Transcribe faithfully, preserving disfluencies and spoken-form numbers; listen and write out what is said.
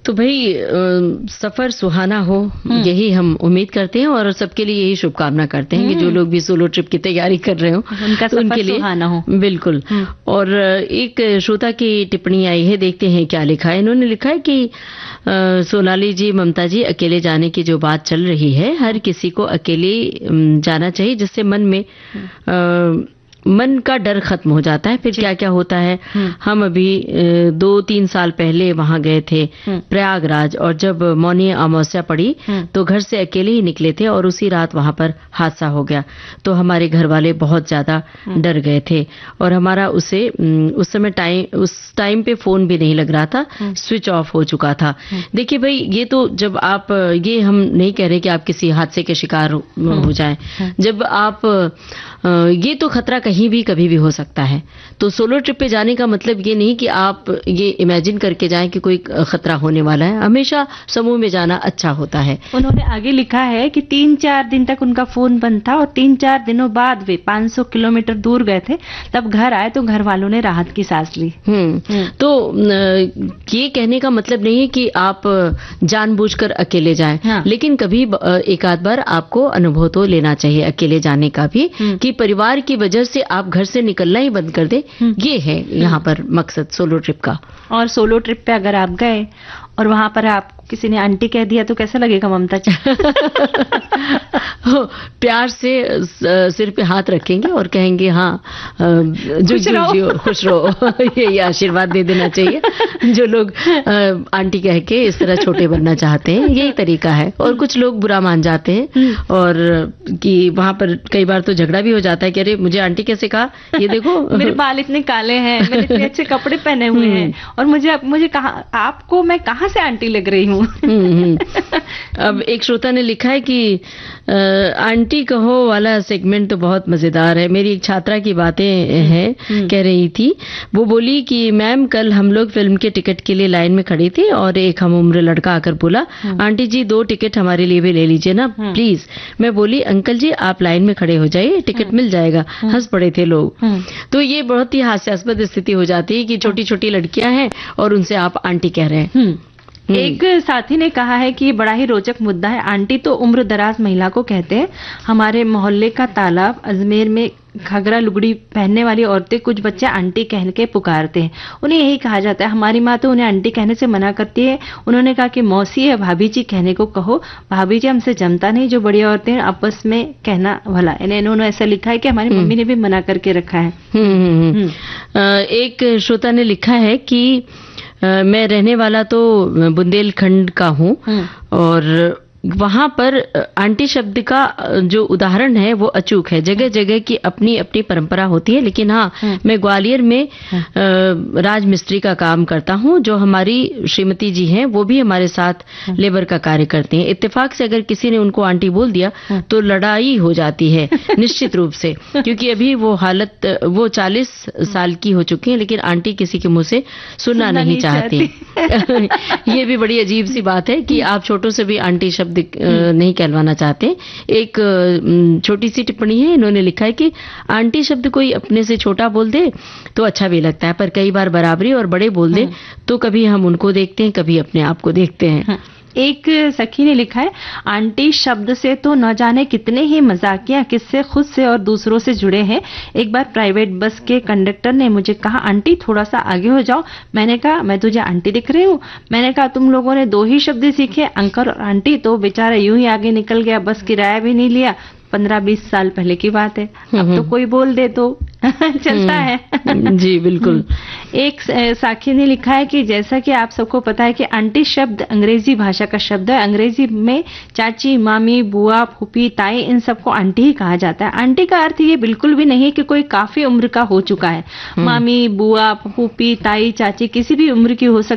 तो भाई अ, सफर सुहाना हो, यही हम उम्मीद करते हैं और सबके लिए यही शुभकामना करते हैं कि जो लोग भी सोलो ट्रिप की तैयारी कर रहे हो उनका तो सफर उनके लिए सुहाना हो। बिल्कुल। और एक श्रोता की टिप्पणी आई है, देखते हैं क्या लिखा है। इन्होंने लिखा है कि अ, सोनाली जी, ममता जी, अकेले जाने की जो बात चल रही है, हर किसी को अकेले अम, जाना चाहिए, जिससे मन में अ, मन का डर खत्म हो जाता है। फिर क्या क्या होता है, हम अभी अ, दो तीन साल पहले वहां गए थे प्रयागराज, और जब मौनी अमावस्या पड़ी तो घर से अकेले ही निकले थे और उसी रात वहां पर हादसा हो गया। तो हमारे घर वाले बहुत ज्यादा डर गए थे और हमारा उसे अम, उस समय टाइम उस टाइम पे फोन भी नहीं लग रहा था, स्विच ऑफ हो चुका था। देखिए भाई, ये तो जब आप, ये हम नहीं कह रहे कि आप किसी हादसे के शिकार हो, हो जाएं। जब आप अ, ये तो खतरा कहीं भी कभी भी हो सकता है। तो सोलो ट्रिप पे जाने का मतलब ये नहीं कि आप ये इमेजिन करके जाएं कि कोई खतरा होने वाला है। हमेशा समूह में जाना अच्छा होता है। उन्होंने आगे लिखा है कि तीन चार दिन तक उनका फोन बंद था और तीन चार दिनों बाद वे पाँच सौ किलोमीटर दूर गए थे। तब घर आए तो घर वालों ने राहत की सांस ली। हम्म तो अ, ये कहने का मतलब नहीं है कि आप जानबूझकर अकेले जाएं, हाँ। लेकिन कभी अ, एक आध बार आपको अनुभव तो लेना चाहिए अकेले जाने का भी, कि परिवार की वजह से आप घर से निकलना ही बंद कर दे। ये है यहाँ पर मकसद सोलो ट्रिप का। और सोलो ट्रिप पे अगर आप गए और वहां पर आप किसी ने आंटी कह दिया तो कैसा लगेगा ममता जी? प्यार से सिर पे हाथ रखेंगे और कहेंगे हाँ, जो खुश रहो, खुश रहो। ये आशीर्वाद दे देना चाहिए। जो लोग आंटी कह के इस तरह छोटे बनना चाहते हैं, यही तरीका है। और कुछ लोग बुरा मान जाते हैं और कि वहां पर कई बार तो झगड़ा भी हो जाता है कि अरे मुझे आंटी कैसे कहा, ये देखो मेरे बाल इतने काले हैं, मैंने इतने अच्छे कपड़े पहने हुए हैं और मुझे मुझे कहा आपको मैं कहाँ से आंटी लग रही हूँ। अब एक श्रोता ने लिखा है कि आ, आंटी कहो वाला सेगमेंट तो बहुत मजेदार है। मेरी एक छात्रा की बातें हैं, कह रही थी। वो बोली कि मैम, कल हम लोग फिल्म के टिकट के लिए लाइन में खड़े थे और एक हम उम्र लड़का आकर बोला, आंटी जी दो टिकट हमारे लिए भी ले लीजिए ना प्लीज। मैं बोली, अंकल जी आप लाइन में खड़े हो जाइए, टिकट मिल जाएगा। हंस पड़े थे लोग। तो ये बहुत ही हास्यास्पद स्थिति हो जाती है कि छोटी छोटी लड़कियां हैं और उनसे आप आंटी कह रहे हैं। एक साथी ने कहा है कि बड़ा ही रोचक मुद्दा है। आंटी तो उम्र दराज महिला को कहते हैं। हमारे मोहल्ले का तालाब अजमेर में घाघरा लुगड़ी पहनने वाली औरतें कुछ बच्चे आंटी कह के पुकारते हैं। उन्हें यही कहा जाता है। हमारी माँ तो उन्हें आंटी कहने से मना करती है। उन्होंने कहा कि मौसी या भाभी जी कहने को कहो, भाभी जी हमसे जमता नहीं, जो बड़ी औरतें आपस में कहना भला। इन्होंने ऐसा लिखा है कि हमारी मम्मी ने भी मना करके रखा है। हुँ, हुँ। एक श्रोता ने लिखा है कि Uh, मैं रहने वाला तो बुंदेलखंड का हूँ और वहां पर आंटी शब्द का जो उदाहरण है वो अचूक है। जगह जगह की अपनी अपनी परंपरा होती है। लेकिन हाँ, मैं ग्वालियर में राज मिस्त्री का काम करता हूँ। जो हमारी श्रीमती जी हैं वो भी हमारे साथ लेबर का कार्य करती हैं। इत्तेफाक से अगर किसी ने उनको आंटी बोल दिया तो लड़ाई हो जाती है निश्चित रूप से, क्योंकि अभी वो हालत, वो चालीस साल की हो चुकी है लेकिन आंटी किसी के मुंह से सुनना नहीं, नहीं चाहती। ये भी बड़ी अजीब सी बात है कि आप छोटों से भी आंटी शब्द नहीं कहलवाना चाहते। एक छोटी सी टिप्पणी है, इन्होंने लिखा है कि आंटी शब्द कोई अपने से छोटा बोल दे तो अच्छा भी लगता है, पर कई बार बराबरी और बड़े बोल दे तो कभी हम उनको देखते हैं, कभी अपने आप को देखते हैं। एक सखी ने लिखा है, आंटी शब्द से तो न जाने कितने ही मजाकिया किस्से खुद से और दूसरों से जुड़े हैं। एक बार प्राइवेट बस के कंडक्टर ने मुझे कहा, आंटी थोड़ा सा आगे हो जाओ। मैंने कहा, मैं तुझे आंटी दिख रही हूँ? मैंने कहा, तुम लोगों ने दो ही शब्द सीखे, अंकल और आंटी। तो बेचारा यूं ही आगे निकल गया, बस किराया भी नहीं लिया। पंद्रह बीस साल पहले की बात है। अब तो कोई बोल दे तो चलता है। जी बिल्कुल। एक साखी ने लिखा है कि जैसा कि आप सबको पता है कि आंटी शब्द अंग्रेजी भाषा का शब्द है। अंग्रेजी में चाची, मामी, बुआ, फूफी, ताई, इन सबको आंटी ही कहा जाता है। आंटी का अर्थ ये बिल्कुल भी नहीं है कि कोई काफी उम्र का हो चुका है। मामी, बुआ, फूफी, ताई, चाची किसी भी उम्र की हो सकती